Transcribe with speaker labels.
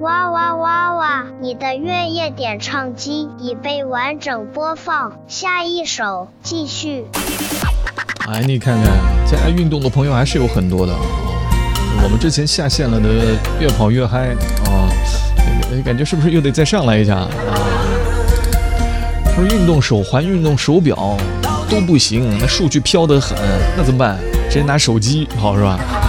Speaker 1: 哇哇哇哇！你的月夜点唱机已被完整播放，下一首继续。
Speaker 2: 哎，你看看，现在运动的朋友还是有很多的。我们之前下线了的越跑越嗨啊，感觉是不是又得再上来一下啊？说运动手环、运动手表都不行，那数据飘得很，那怎么办？直接拿手机好是吧？